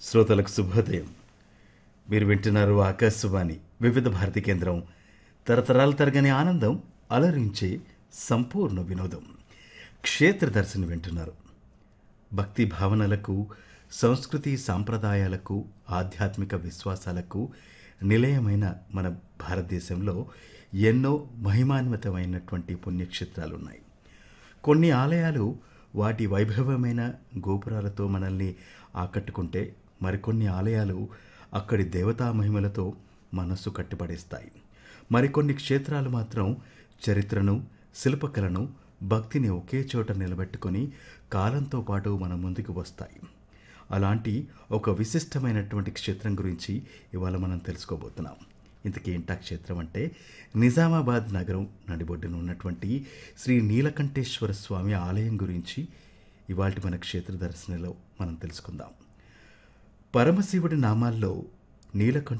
శ్రోతలకు శుభోదయం. మీరు వింటున్నారు ఆకాశవాణి వివిధ భారతి కేంద్రం. తరతరాల తరగని ఆనందం, అలరించే సంపూర్ణ వినోదం. క్షేత్ర దర్శనం వింటున్నారు. భక్తి భావనలకు, సంస్కృతి సాంప్రదాయాలకు, ఆధ్యాత్మిక విశ్వాసాలకు నిలయమైన మన భారతదేశంలో ఎన్నో మహిమాన్వితమైనటువంటి పుణ్యక్షేత్రాలున్నాయి. కొన్ని ఆలయాలు వాటి వైభవమైన గోపురాలతో మనల్ని ఆకట్టుకుంటే, మరికొన్ని ఆలయాలు అక్కడి దేవతా మహిమలతో మనస్సు కట్టిపడేస్తాయి. మరికొన్ని క్షేత్రాలు మాత్రం చరిత్రను, శిల్పకళను, భక్తిని ఒకే చోట నిలబెట్టుకొని కాలంతో పాటు మన ముందుకు వస్తాయి. అలాంటి ఒక విశిష్టమైనటువంటి క్షేత్రం గురించి ఇవాళ మనం తెలుసుకోబోతున్నాం. ఇంతకీ ఏంటా క్షేత్రం అంటే, నిజామాబాద్ నగరం నడిబొడ్డున ఉన్నటువంటి శ్రీ నీలకంఠేశ్వర స్వామి ఆలయం గురించి ఇవాళ మన క్షేత్ర దర్శనలో మనం తెలుసుకుందాం. పరమశివుడి నామాల్లో నీలకంఠ